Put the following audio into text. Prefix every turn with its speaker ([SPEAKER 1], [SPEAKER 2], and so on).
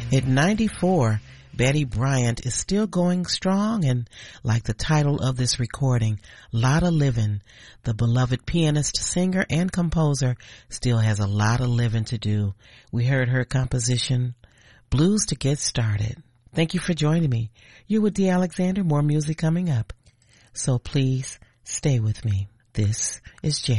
[SPEAKER 1] At 94, Betty Bryant is still going strong, and like the title of this recording, Lotta Livin', the beloved pianist, singer, and composer still has a lot of living to do. We heard her composition, Blues to Get Started. Thank you for joining me. You're with Dee Alexander. More music coming up. So please stay with me. This is Jay.